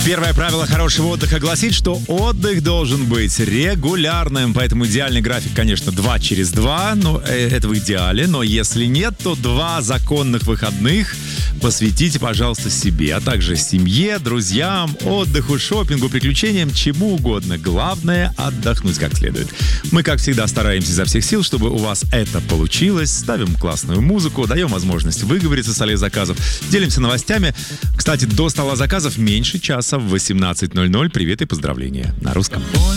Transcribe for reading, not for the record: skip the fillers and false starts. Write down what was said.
Первое правило хорошего отдыха гласит, что отдых должен быть регулярным, поэтому идеальный график, конечно, 2 через 2, но это в идеале, но если нет, то 2 законных выходных посвятите, пожалуйста, себе, а также семье, друзьям, отдыху, шопингу, приключениям, чему угодно. Главное — отдохнуть как следует. Мы, как всегда, стараемся изо всех сил, чтобы у вас это получилось. Ставим классную музыку, даем возможность выговориться с Олег заказов, делимся новостями. Кстати, до стола заказов меньше часа в 18:00. Привет и поздравления на русском.